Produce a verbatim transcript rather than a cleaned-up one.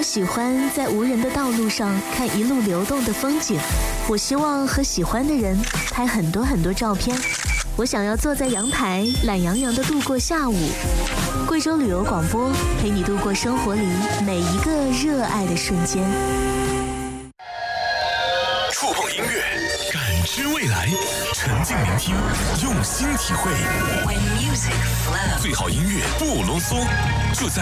喜欢在无人的道路上看一路流动的风景，我希望和喜欢的人拍很多很多照片。我想要坐在阳台，懒洋洋地度过下午。贵州旅游广播陪你度过生活里每一个热爱的瞬间。 触碰音乐，感知未来，沉浸聆听，用心体会。最好音乐不啰嗦，就在